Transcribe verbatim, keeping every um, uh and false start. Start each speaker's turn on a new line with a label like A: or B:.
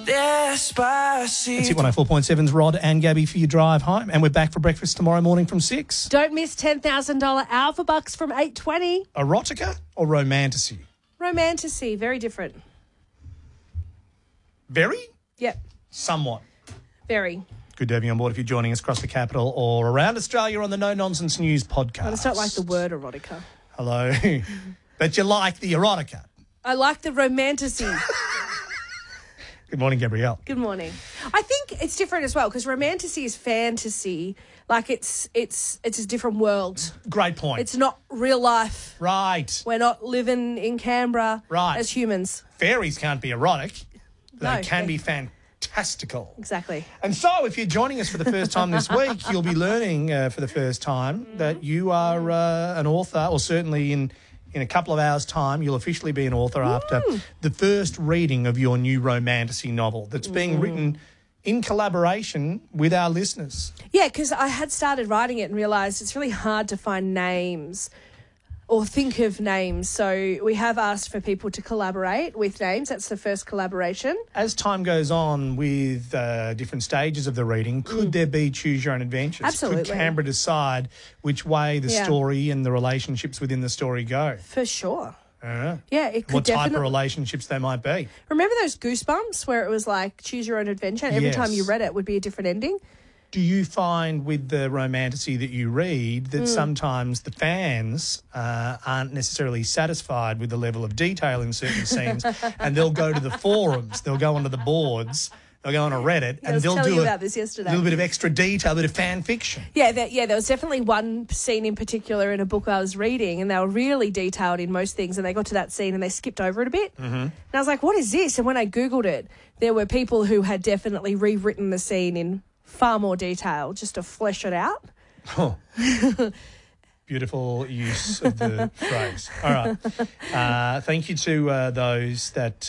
A: Despacito.
B: It's Hit one oh four point seven's Rod and Gabby for your drive home. And we're back for breakfast tomorrow morning from six.
C: Don't miss ten thousand dollars Alpha Bucks from eight twenty.
B: Erotica or romantasy?
C: Romantasy, very different.
B: Very?
C: Yep,
B: Somewhat.
C: very.
B: Good to have you on board if you're joining us across the capital or around Australia on the No Nonsense News podcast.
C: I just don't like the word erotica.
B: Hello. But you like the erotica.
C: I like the romantasy.
B: Good morning, Gabrielle.
C: Good morning. I think it's different as well because romantasy is fantasy. Like it's it's it's a different world.
B: Great point.
C: It's not real life.
B: right.
C: We're not living in Canberra
B: Right.
C: as humans.
B: Fairies can't be erotic. They
C: No,
B: can
C: they-
B: be fantastical.
C: Exactly.
B: And so, if you're joining us for the first time this week, you'll be learning uh, for the first time that you are uh, an author, or certainly in, in a couple of hours' time, you'll officially be an author after the first reading of your new romantasy novel that's being written in collaboration with our listeners.
C: Yeah, because I had started writing it and realised it's really hard to find names or think of names. So we have asked for people to collaborate with names. That's the first collaboration.
B: As time goes on with uh, different stages of the reading, could there be choose your own adventures?
C: Absolutely.
B: Could Canberra decide which way the
C: Yeah.
B: story and the relationships within the story go?
C: For sure.
B: Uh,
C: Yeah, it could
B: what type of
C: definitely.
B: relationships they might be?
C: Remember those Goosebumps where it was like choose your own adventure? And every
B: Yes.
C: time you read it would be a different ending.
B: Do you find with the romantasy that you read that sometimes the fans uh, aren't necessarily satisfied with the level of detail in certain scenes and they'll go to the forums, they'll go onto the boards, they'll go on a Reddit
C: I
B: and
C: was
B: they'll
C: telling
B: do
C: you
B: a
C: about this yesterday.
B: little bit of extra detail, a bit of fan fiction?
C: Yeah, there, yeah, there was definitely one scene in particular in a book I was reading, and they were really detailed in most things, and they got to that scene and they skipped over it a bit. Mm-hmm. And I was like, what is this? And when I Googled it, there were people who had definitely rewritten the scene in far more detail just to flesh it out.
B: Oh. Beautiful use of the phrase. All right. Uh, thank you to uh, those that